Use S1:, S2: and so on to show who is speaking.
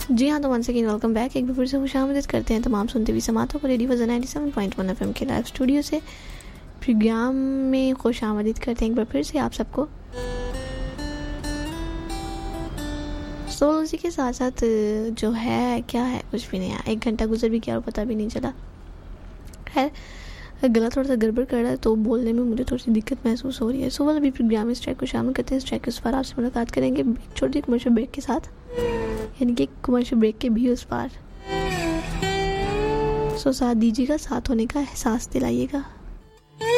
S1: जी हाँ, तो once again welcome back. एक बार फिर से खुशामदीद करते हैं तमाम सुनते हुए समातों को रेडियो वज़न 97.1 FM के लाइव स्टूडियो से प्रोग्राम में खुशामदीद करते हैं एक बार फिर से आप सबको। सो उसी के साथ साथ जो है क्या है, कुछ भी नहीं है, 1 घंटा गुजर भी गया और पता भी नहीं चला। खैर, गला थोड़ा सा गड़बड़ कर रहा है तो बोलने में मुझे थोड़ी सी दिक्कत महसूस हो रही है। सो अभी प्रोग्राम इस ट्रैक को शामिल करते हैं। इस ट्रैक के उस पार आपसे मुलाकात करेंगे एक छोटी कमर्शियल ब्रेक के साथ, यानी कि कमर्शियल ब्रेक के भी उस पार। सो साथ दीजिएगा, साथ होने का एहसास दिलाइएगा।